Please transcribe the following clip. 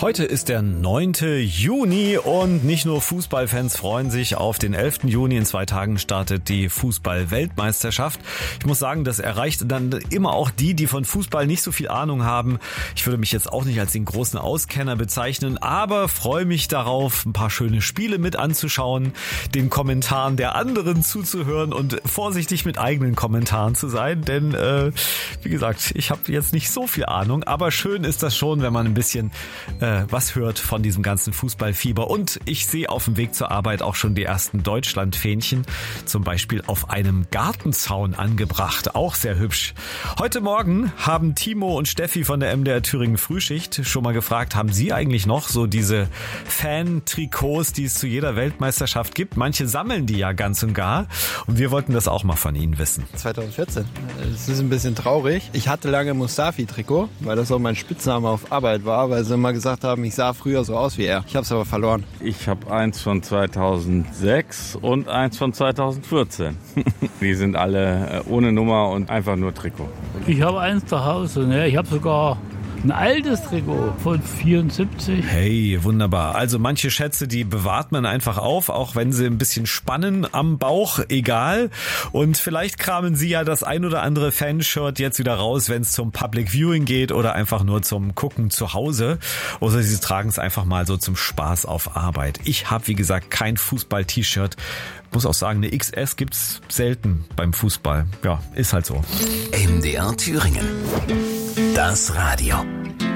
Heute ist der 9. Juni und nicht nur Fußballfans freuen sich auf den 11. Juni. In 2 Tagen startet die Fußball-Weltmeisterschaft. Ich muss sagen, das erreicht dann immer auch die von Fußball nicht so viel Ahnung haben. Ich würde mich jetzt auch nicht als den großen Auskenner bezeichnen, aber freue mich darauf, ein paar schöne Spiele mit anzuschauen, den Kommentaren der anderen zuzuhören und vorsichtig mit eigenen Kommentaren zu sein, denn wie gesagt, ich habe jetzt nicht so viel Ahnung, aber schön ist das schon, wenn man ein bisschen was hört von diesem ganzen Fußballfieber. Und ich sehe auf dem Weg zur Arbeit auch schon die ersten Deutschland-Fähnchen, zum Beispiel auf einem Gartenzaun angebracht. Auch sehr hübsch. Heute Morgen haben Timo und Steffi von der MDR Thüringen Frühschicht schon mal gefragt, haben Sie eigentlich noch so diese Fan-Trikots, die es zu jeder Weltmeisterschaft gibt? Manche sammeln die ja ganz und gar. Und wir wollten das auch mal von Ihnen wissen. 2014. Es ist ein bisschen traurig. Ich hatte lange Mustafi-Trikot, weil das auch mein Spitzname auf Arbeit war, weil sie immer gesagt haben, ich sah früher so aus wie er. Ich habe es aber verloren. Ich habe eins von 2006 und eins von 2014. Die sind alle ohne Nummer und einfach nur Trikot. Ich habe eins zu Hause. Ne? Ich habe sogar ein altes Trikot von 74. Hey, wunderbar. Also manche Schätze, die bewahrt man einfach auf, auch wenn sie ein bisschen spannen am Bauch, egal. Und vielleicht kramen Sie ja das ein oder andere Fanshirt jetzt wieder raus, wenn es zum Public Viewing geht oder einfach nur zum Gucken zu Hause. Oder Sie tragen es einfach mal so zum Spaß auf Arbeit. Ich habe, wie gesagt, kein Fußball-T-Shirt. Muss auch sagen, eine XS gibt's selten beim Fußball. Ja, ist halt so. MDR Thüringen. Das Radio.